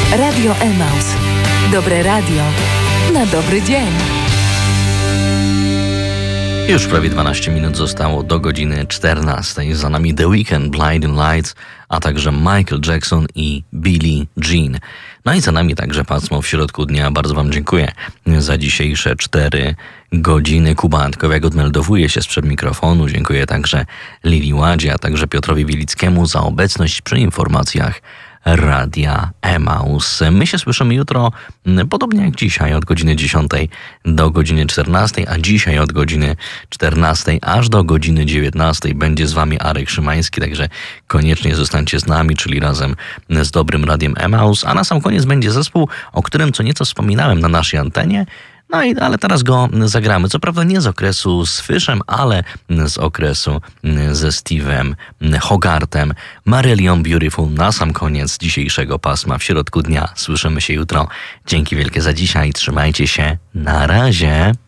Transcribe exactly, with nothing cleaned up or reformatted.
Radio Emaus. Dobre radio na dobry dzień. Już prawie dwanaście minut zostało do godziny czternastej. Za nami The Weeknd, Blinding Lights, a także Michael Jackson i Billie Jean. No i za nami także pasmo w środku dnia. Bardzo Wam dziękuję za dzisiejsze cztery godziny. Kuba Antkowiak odmeldowuje się sprzed mikrofonu. Dziękuję także Lili Ładzie, a także Piotrowi Wielickiemu za obecność przy informacjach Radia Emaus. My się słyszymy jutro, podobnie jak dzisiaj, od godziny dziesiątej do godziny czternastej, a dzisiaj od godziny czternastej aż do godziny dziewiętnastej będzie z Wami Arek Szymański, także koniecznie zostańcie z nami, czyli razem z Dobrym Radiem Emaus, a na sam koniec będzie zespół, o którym co nieco wspominałem na naszej antenie. No i ale teraz go zagramy. Co prawda nie z okresu z Fishem, ale z okresu ze Steve'em Hogartem. Marillion Beautiful na sam koniec dzisiejszego pasma w środku dnia. Słyszymy się jutro. Dzięki wielkie za dzisiaj. Trzymajcie się. Na razie.